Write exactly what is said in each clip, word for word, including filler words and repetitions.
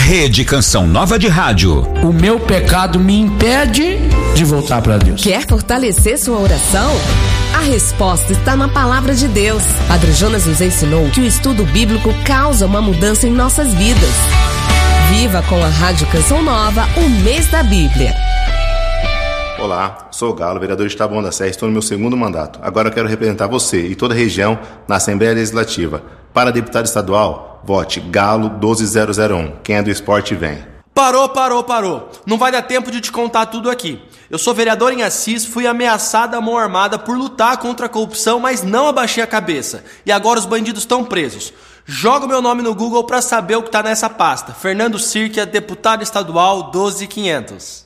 Rede Canção Nova de Rádio. O meu pecado me impede de voltar para Deus. Quer fortalecer sua oração? A resposta está na palavra de Deus. Padre Jonas nos ensinou que o estudo bíblico causa uma mudança em nossas vidas. Viva com a Rádio Canção Nova o mês da Bíblia. Olá, sou o Galo, vereador de Taboão da Serra, estou no meu segundo mandato. Agora eu quero representar você e toda a região na Assembleia Legislativa. Para deputado estadual, vote Galo doze mil um. Quem é do esporte vem. Parou, parou, parou. Não vai dar tempo de te contar tudo aqui. Eu sou vereador em Assis, fui ameaçado à mão armada por lutar contra a corrupção, mas não abaixei a cabeça. E agora os bandidos estão presos. Joga o meu nome no Google para saber o que tá nessa pasta. Fernando Sirkia, deputado estadual doze mil e quinhentos.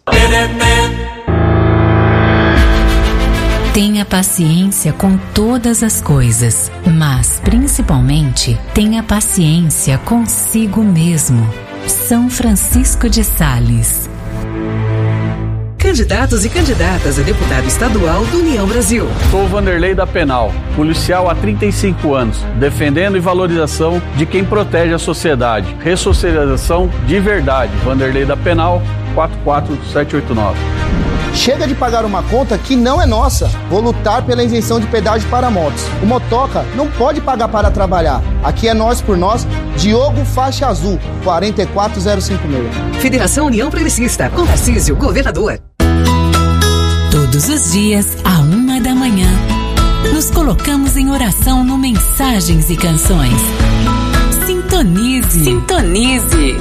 Tenha paciência com todas as coisas, mas principalmente tenha paciência consigo mesmo. São Francisco de Sales. Candidatos e candidatas a deputado estadual do União Brasil. Sou Vanderlei da Penal, policial há trinta e cinco anos, defendendo e valorização de quem protege a sociedade. Ressocialização de verdade. Vanderlei da Penal, quatro quatro sete oito nove. Chega de pagar uma conta que não é nossa. Vou lutar pela isenção de pedágio para motos. O motoca não pode pagar para trabalhar. Aqui é nós por nós. Diogo Faixa Azul, quatro quatro zero cinco seis. Federação União Progressista, com Tarcísio, governador. Todos os dias, à uma da manhã, nos colocamos em oração no Mensagens e Canções. Sintonize. Sintonize.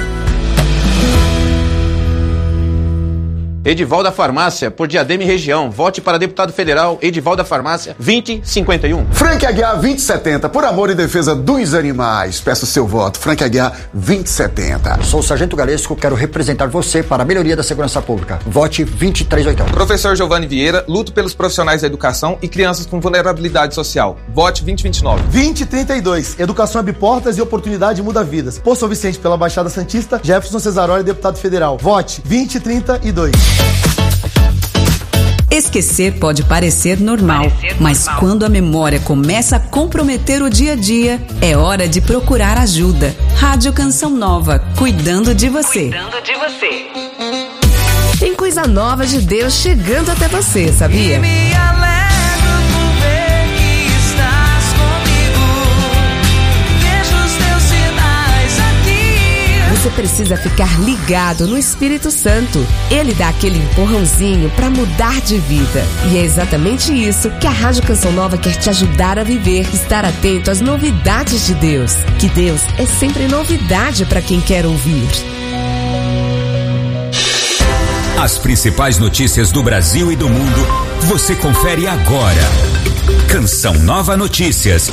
Edival da Farmácia, por Diadema e região. Vote para deputado federal, Edival da Farmácia, vinte cinquenta e um. Frank Aguiar, vinte setenta, por amor e defesa dos animais. Peço seu voto. Frank Aguiar, vinte setenta. Sou o Sargento Galesco, quero representar você para a melhoria da segurança pública. Vote vinte três oitenta. Professor Giovanni Vieira, luto pelos profissionais da educação e crianças com vulnerabilidade social. Vote vinte vinte e nove. vinte trinta e dois. Educação abre portas e oportunidade muda vidas. Por São Vicente, pela Baixada Santista, Jefferson Cesaroli, deputado federal. Vote vinte trinta e dois. Esquecer pode parecer normal, parecer mas normal. Quando a memória começa a comprometer o dia a dia, é hora de procurar ajuda. Rádio Canção Nova, cuidando de você. Cuidando de você. Tem coisa nova de Deus chegando até você, sabia? Você precisa ficar ligado no Espírito Santo. Ele dá aquele empurrãozinho para mudar de vida. E é exatamente isso que a Rádio Canção Nova quer te ajudar a viver. Estar atento às novidades de Deus. Que Deus é sempre novidade para quem quer ouvir. As principais notícias do Brasil e do mundo, você confere agora. Canção Nova Notícias.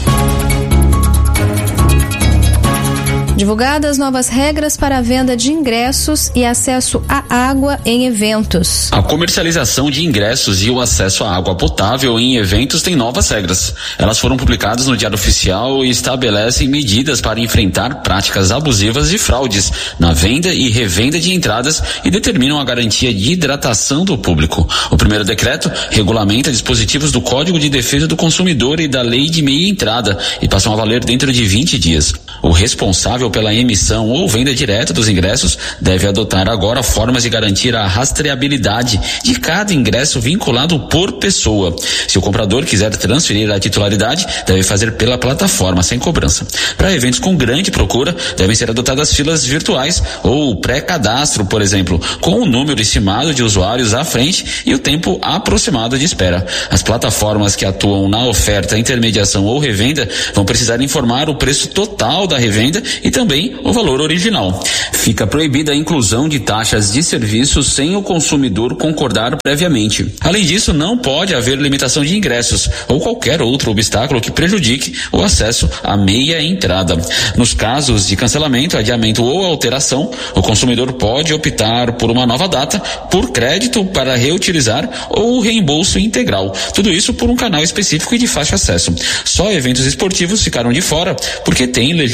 Divulgadas novas regras para a venda de ingressos e acesso à água em eventos. A comercialização de ingressos e o acesso à água potável em eventos tem novas regras. Elas foram publicadas no Diário Oficial e estabelecem medidas para enfrentar práticas abusivas e fraudes na venda e revenda de entradas e determinam a garantia de hidratação do público. O primeiro decreto regulamenta dispositivos do Código de Defesa do Consumidor e da Lei de Meia Entrada e passam a valer dentro de vinte dias. O responsável pela emissão ou venda direta dos ingressos deve adotar agora formas de garantir a rastreabilidade de cada ingresso vinculado por pessoa. Se o comprador quiser transferir a titularidade, deve fazer pela plataforma sem cobrança. Para eventos com grande procura, devem ser adotadas filas virtuais ou pré-cadastro, por exemplo, com o número estimado de usuários à frente e o tempo aproximado de espera. As plataformas que atuam na oferta, intermediação ou revenda vão precisar informar o preço total da revenda e também o valor original. Fica proibida a inclusão de taxas de serviços sem o consumidor concordar previamente. Além disso, não pode haver limitação de ingressos ou qualquer outro obstáculo que prejudique o acesso à meia entrada. Nos casos de cancelamento, adiamento ou alteração, o consumidor pode optar por uma nova data, por crédito para reutilizar ou reembolso integral. Tudo isso por um canal específico e de fácil acesso. Só eventos esportivos ficaram de fora porque tem legislação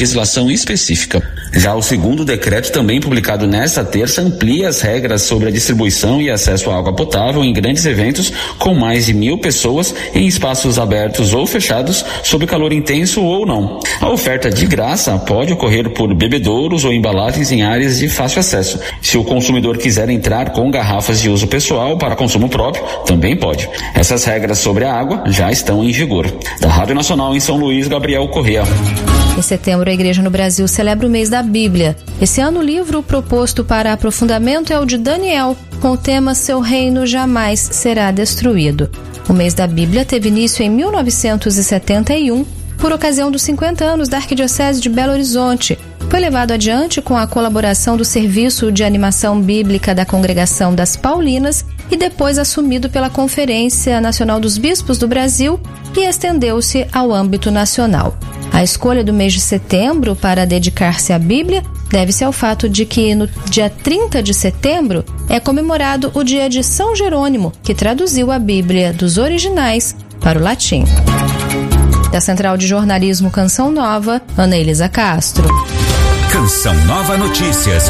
legislação específica. Já o segundo decreto, também publicado nesta terça, amplia as regras sobre a distribuição e acesso à água potável em grandes eventos com mais de mil pessoas em espaços abertos ou fechados, sob calor intenso ou não. A oferta de graça pode ocorrer por bebedouros ou embalagens em áreas de fácil acesso. Se o consumidor quiser entrar com garrafas de uso pessoal para consumo próprio, também pode. Essas regras sobre a água já estão em vigor. Da Rádio Nacional em São Luís, Gabriel Correa. Em setembro, a Igreja no Brasil celebra o mês da Bíblia. Esse ano, o livro proposto para aprofundamento é o de Daniel, com o tema Seu Reino Jamais Será Destruído. O mês da Bíblia teve início em mil novecentos e setenta e um, por ocasião dos cinquenta anos da Arquidiocese de Belo Horizonte. Foi levado adiante com a colaboração do Serviço de Animação Bíblica da Congregação das Paulinas e depois assumido pela Conferência Nacional dos Bispos do Brasil e estendeu-se ao âmbito nacional. A escolha do mês de setembro para dedicar-se à Bíblia deve-se ao fato de que no dia trinta de setembro é comemorado o dia de São Jerônimo, que traduziu a Bíblia dos originais para o latim. Da Central de Jornalismo Canção Nova, Ana Elisa Castro. Canção Nova Notícias.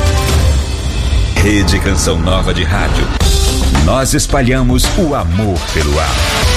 Rede Canção Nova de Rádio. Nós espalhamos o amor pelo ar.